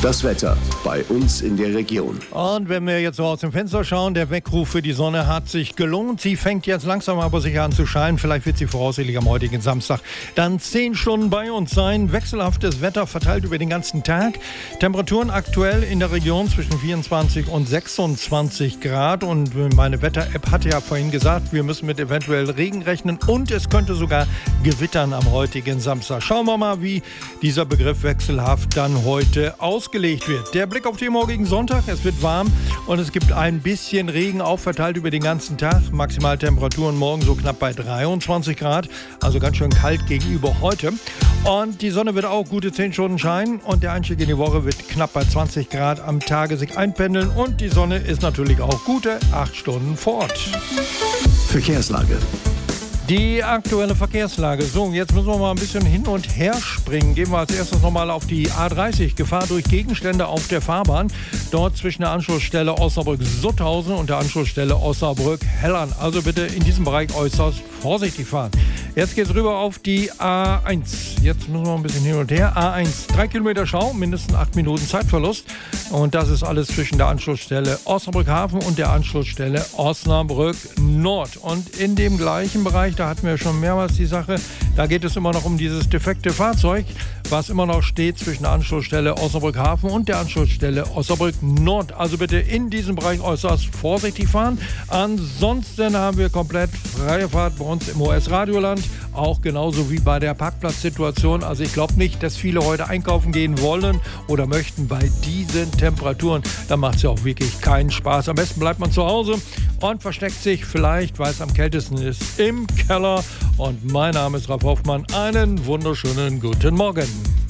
Das Wetter bei uns in der Region. Und wenn wir jetzt so aus dem Fenster schauen, der Weckruf für die Sonne hat sich gelohnt. Sie fängt jetzt langsam aber sicher an zu scheinen. Vielleicht wird sie voraussichtlich am heutigen Samstag dann 10 Stunden bei uns sein. Wechselhaftes Wetter verteilt über den ganzen Tag. Temperaturen aktuell in der Region zwischen 24 und 26 Grad. Und meine Wetter-App hatte ja vorhin gesagt, wir müssen mit eventuell Regen rechnen. Und es könnte sogar gewittern am heutigen Samstag. Schauen wir mal, wie dieser Begriff wechselhaft dann heute ausgelegt wird. Der Blick auf den morgigen Sonntag. Es wird warm und es gibt ein bisschen Regen aufverteilt über den ganzen Tag. Maximaltemperaturen morgen so knapp bei 23 Grad. Also ganz schön kalt gegenüber heute. Und die Sonne wird auch gute 10 Stunden scheinen. Und der Einstieg in die Woche wird knapp bei 20 Grad am Tage sich einpendeln. Und die Sonne ist natürlich auch gute 8 Stunden vor Ort. Verkehrslage. Die aktuelle Verkehrslage. So, jetzt müssen wir mal ein bisschen hin und her springen. Gehen wir als erstes nochmal auf die A30. Gefahr durch Gegenstände auf der Fahrbahn. Dort zwischen der Anschlussstelle Osnabrück-Sutthausen und der Anschlussstelle Osnabrück-Hellern. Also bitte in diesem Bereich äußerst vorsichtig fahren. Jetzt geht es rüber auf die A1. Jetzt müssen wir ein bisschen hin und her. A1, 3 Kilometer Stau, mindestens 8 Minuten Zeitverlust. Und das ist alles zwischen der Anschlussstelle Osnabrück-Hafen und der Anschlussstelle Osnabrück-Nord. Und in dem gleichen Bereich, da hatten wir schon mehrmals die Sache, da geht es immer noch um dieses defekte Fahrzeug, was immer noch steht zwischen der Anschlussstelle Osnabrück-Hafen und der Anschlussstelle Osnabrück-Nord. Also bitte in diesem Bereich äußerst vorsichtig fahren. Ansonsten haben wir komplett freie Fahrt bei uns im US-Radioland. Auch genauso wie bei der Parkplatzsituation. Also ich glaube nicht, dass viele heute einkaufen gehen wollen oder möchten bei diesen Temperaturen. Da macht es ja auch wirklich keinen Spaß. Am besten bleibt man zu Hause und versteckt sich vielleicht, weil es am kältesten ist, im Keller. Und mein Name ist Ralf Hoffmann. Einen wunderschönen guten Morgen.